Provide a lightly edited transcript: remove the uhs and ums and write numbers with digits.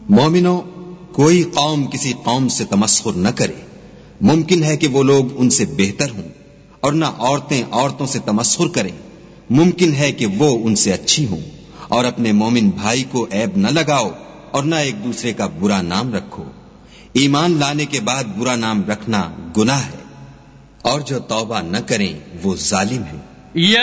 मोमिनो, कोई कौम किसी कौम से तमस्खुर न करे। मुमकिन है कि वो लोग उनसे बेहतर हों, और न औरतें औरतों से तमस्खुर करें। मुमकिन है कि वो उनसे अच्छी हों। और अपने मोमिन भाई को ऐब न लगाओ और न एक दूसरे का बुरा नाम रखो। ईमान लाने के बाद बुरा नाम रखना गुनाह है, और जो तौबा न करें वो जालिम है।